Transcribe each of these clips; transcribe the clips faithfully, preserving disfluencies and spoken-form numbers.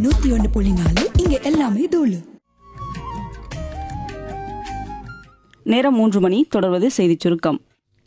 நூத்தி ஒன்னு புள்ளி நாலு இங்க எல்லாமே தூளு. நேரம் மூன்று மணி. தொடர்வது செய்திச் சுருக்கம்.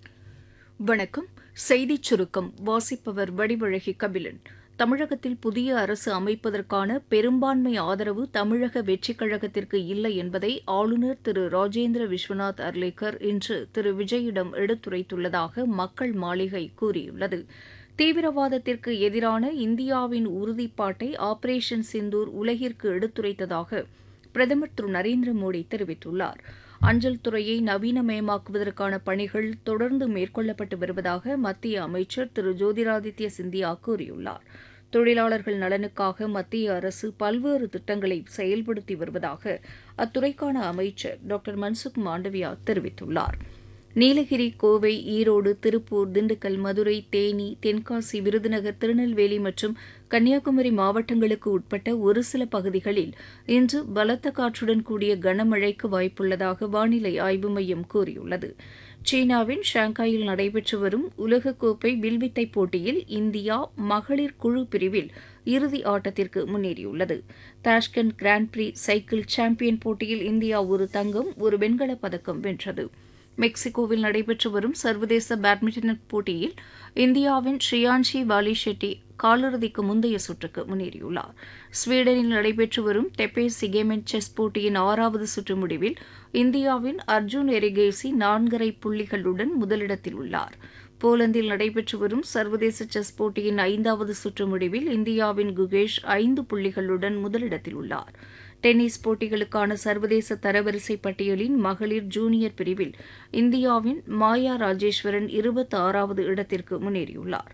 வணக்கம். செய்திச் சுருக்கம் வாசிப்பவர் வடிவழகி கபிலன். தமிழகத்தில் புதிய அரசு அமைப்பதற்கான பெரும்பான்மை ஆதரவு தமிழக வெற்றிக் கழகத்திற்கு இல்லை என்பதை ஆளுநர் திரு ராஜேந்திர விஸ்வநாத் அர்லேக்கர் இன்று திரு விஜயிடம் எடுத்துரைத்துள்ளதாக மக்கள் மாளிகை கூறியுள்ளது. தீவிரவாதத்திற்கு எதிரான இந்தியாவின் உறுதிப்பாட்டை ஆபரேஷன் சிந்தூர் உலகிற்கு எடுத்துரைத்ததாக பிரதமர் திரு நரேந்திர மோடி தெரிவித்துள்ளார். அஞ்சல் துறையை நவீனமயமாக்குவதற்கான பணிகள் தொடர்ந்து மேற்கொள்ளப்பட்டு வருவதாக மத்திய அமைச்சர் திரு ஜோதிராதித்ய சிந்தியா கூறியுள்ளார். தொழிலாளர்கள் நலனுக்காக மத்திய அரசு பல்வேறு திட்டங்களை செயல்படுத்தி வருவதாக அத்துறைக்கான அமைச்சர் டாக்டர் மன்சுக் மாண்டவியா தெரிவித்துள்ளார். நீலகிரி, கோவை, ஈரோடு, திருப்பூர், திண்டுக்கல், மதுரை, தேனி, தென்காசி, விருதுநகர், திருநெல்வேலி மற்றும் கன்னியாகுமரி மாவட்டங்களுக்கு உட்பட்ட ஒரு சில பகுதிகளில் இன்று பலத்த காற்றுடன் கூடிய கனமழைக்கு வாய்ப்புள்ளதாக வானிலை ஆய்வு மையம் கூறியுள்ளது. சீனாவின் ஷாங்காயில் நடைபெற்று வரும் உலகக்கோப்பை வில்வித்தை போட்டியில் இந்தியா மகளிர் குழு பிரிவில் இறுதி ஆட்டத்திற்கு முன்னேறியுள்ளது. Tashkent grand free cycle champion போட்டியில் இந்தியா ஒரு தங்கம், ஒரு வெண்கலப் பதக்கம் வென்றது. மெக்சிகோவில் நடைபெற்று வரும் சர்வதேச பேட்மிண்டன் போட்டியில் இந்தியாவின் ஷ்ரியான்ஷி வாலி ஷெட்டி காலிறுதிக்கு முந்தைய சுற்றுக்கு முன்னேறியுள்ளார். ஸ்வீடனில் நடைபெற்று வரும் தெப்பே சிகேமென் செஸ் போட்டியின் ஆறாவது சுற்று முடிவில் இந்தியாவின் அர்ஜுன் எரிகேசி நான்கரை புள்ளிகளுடன் முதலிடத்தில் உள்ளார். போலந்தில் நடைபெற்று வரும் சர்வதேச செஸ் போட்டியின் ஐந்தாவது சுற்று முடிவில் இந்தியாவின் குகேஷ் ஐந்து புள்ளிகளுடன் முதலிடத்தில் உள்ளார். டென்னிஸ் போட்டிகளுக்கான சர்வதேச தரவரிசை பட்டியலின் மகளிர் ஜூனியர் பிரிவில் இந்தியாவின் மாயா ராஜேஸ்வரன் இருபத்தி ஆறாவது இடத்திற்கு முன்னேறியுள்ளார்.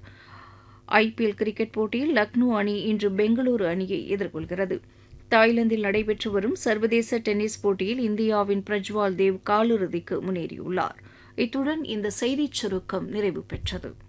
ஐபிஎல் கிரிக்கெட் போட்டியில் லக்னோ அணி இன்று பெங்களூரு அணியை எதிர்கொள்கிறது. தாய்லாந்தில் நடைபெற்று வரும் சர்வதேச டென்னிஸ் போட்டியில் இந்தியாவின் பிரஜ்வால் தேவ் காலிறுதிக்கு முன்னேறியுள்ளார். இத்துடன் இந்த செய்திச் சுருக்கம் நிறைவு பெற்றது.